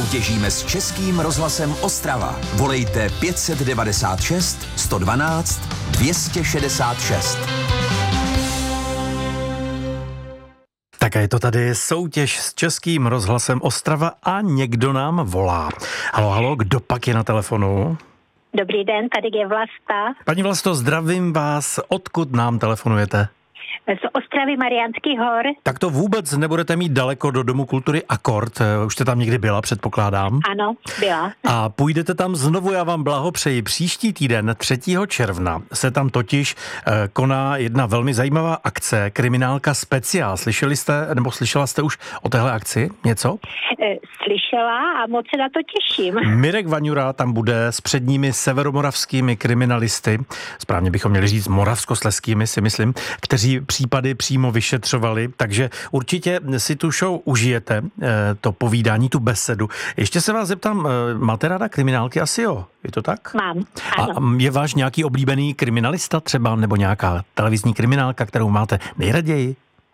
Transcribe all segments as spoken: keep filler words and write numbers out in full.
Soutěžíme s Českým rozhlasem Ostrava. Volejte pět set devadesát šest sto dvanáct dvě stě šedesát šest. Tak a je to tady soutěž s Českým rozhlasem Ostrava a někdo nám volá. Halo, halo, kdo pak je na telefonu? Dobrý den, tady je Vlasta. Paní Vlasto, zdravím vás. Odkud nám telefonujete? Z Ostravy Mariánských hor. Tak to vůbec nebudete mít daleko do Domu kultury Akord. Už jste tam někdy byla, předpokládám. Ano, byla. A půjdete tam znovu, já vám blahopřeji. Příští týden, třetího června, se tam totiž eh, koná jedna velmi zajímavá akce, Kriminálka speciál. Slyšeli jste, nebo slyšela jste už o téhle akci něco? E, slyšela a moc se na to těším. Mirek Vaňura tam bude s předními severomoravskými kriminalisty, správně bychom měli říct moravskoslezskými, si myslím, kteří případy přímo vyšetřovali, takže určitě si tu show užijete, to povídání, tu besedu. Ještě se vás zeptám, máte ráda kriminálky? Asi jo, je to tak? Mám, ano. A je váš nějaký oblíbený kriminalista třeba, nebo nějaká televizní kriminálka, kterou máte nejraději?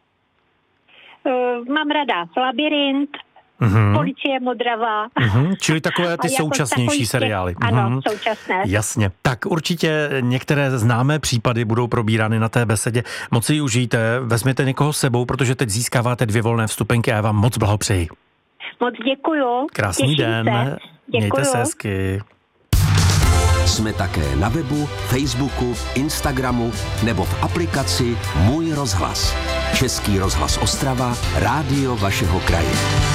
Uh, mám ráda Labyrint, Mm-hmm. Policie Modravá. Mm-hmm. Čili takové ty jako současnější takový, seriály. Ano, mm-hmm. současné. Jasně. Tak určitě některé známé případy budou probírány na té besedě. Moc si ji užijte, vezměte někoho s sebou, protože teď získáváte dvě volné vstupenky a já vám moc blahopřeji. Moc děkuju. Krásný Těším den. Se. Mějte se hezky. Jsme také na webu, Facebooku, Instagramu nebo v aplikaci Můj rozhlas. Český rozhlas Ostrava, rádio vašeho kraje.